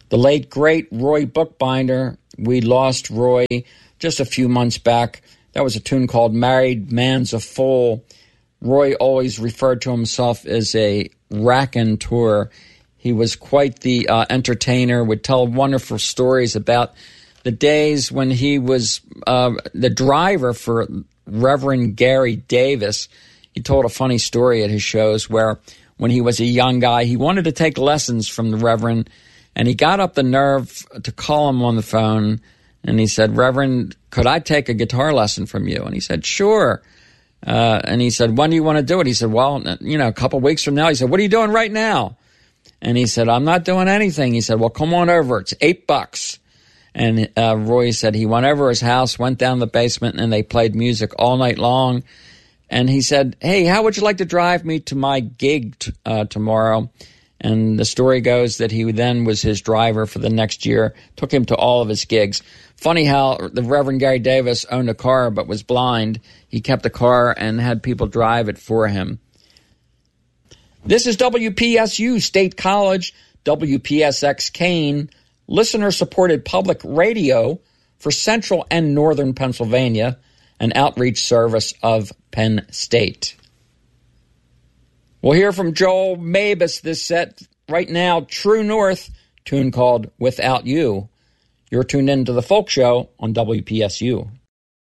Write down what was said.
The late, great Roy Bookbinder. We lost Roy just a few months back. That was a tune called Married Man's a Fool. Roy always referred to himself as a raconteur. He was quite the entertainer, would tell wonderful stories about the days when he was the driver for Reverend Gary Davis. He told a funny story at his shows where when he was a young guy, he wanted to take lessons from the Reverend, and he got up the nerve to call him on the phone, and he said, Reverend, could I take a guitar lesson from you? And he said, sure. And he said, when do you want to do it? He said, well, a couple weeks from now. He said, what are you doing right now? And he said, I'm not doing anything. He said, well, come on over. It's $8. And Roy said he went over his house, went down the basement, and they played music all night long. And he said, hey, how would you like to drive me to my gig tomorrow? And the story goes that he then was his driver for the next year, took him to all of his gigs. Funny how the Reverend Gary Davis owned a car but was blind. He kept the car and had people drive it for him. This is WPSU State College, WPSX Kane, listener-supported public radio for Central and Northern Pennsylvania, an outreach service of Penn State. We'll hear from Joel Mabus this set. Right now, True North, tune called Without You. You're tuned in to The Folk Show on WPSU.